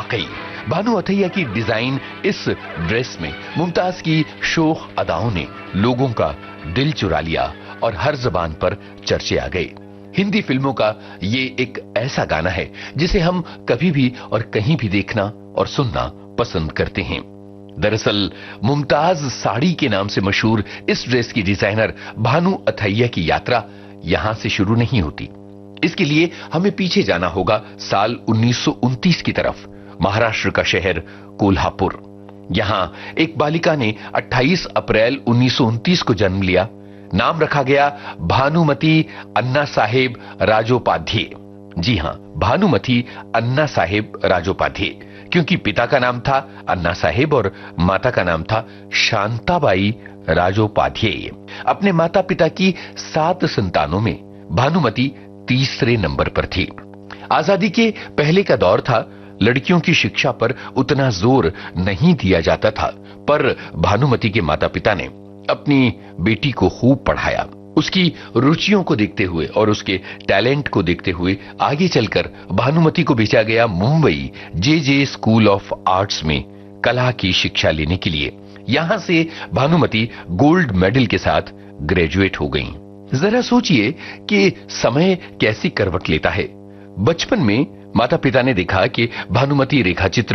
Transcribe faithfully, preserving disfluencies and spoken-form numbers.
वाकई भानु अथैया की डिजाइन इस ड्रेस में मुमताज की शोख अदाओं ने लोगों का दिल चुरा लिया और हर जबान पर चर्चे आ गए। हिंदी फिल्मों का ये एक ऐसा गाना है जिसे हम कभी भी और कहीं भी देखना और सुनना पसंद करते हैं। दरअसल मुमताज साड़ी के नाम से मशहूर इस ड्रेस की डिजाइनर भानु अथैया की यात्रा यहां से शुरू नहीं होती। इसके लिए हमें पीछे जाना होगा साल उन्नीस सौ उनतीस की तरफ, महाराष्ट्र का शहर कोल्हापुर। यहां एक बालिका ने अट्ठाईस अप्रैल उन्नीस सौ उनतीस को जन्म लिया। नाम रखा गया भानुमती अन्ना साहेब राजोपाध्याय। जी हां, भानुमती अन्ना साहेब राजोपाध्याय, क्योंकि पिता का नाम था अन्ना साहेब और माता का नाम था शांताबाई राजोपाध्याय। अपने माता पिता की सात संतानों में भानुमती तीसरे नंबर पर थी। आजादी के पहले का दौर था, लड़कियों की शिक्षा पर उतना जोर नहीं दिया जाता था, पर भानुमती के माता पिता ने अपनी बेटी को खूब पढ़ाया। उसकी रुचियों को देखते हुए और उसके टैलेंट को देखते हुए आगे चलकर भानुमती को भेजा गया मुंबई जे जे स्कूल ऑफ आर्ट्स में कला की शिक्षा लेने के लिए। यहां से भानुमती गोल्ड मेडल के साथ ग्रेजुएट हो गईं। जरा सोचिए कि समय कैसी करवट लेता है। बचपन में माता पिता ने देखा कि भानुमती रेखाचित्र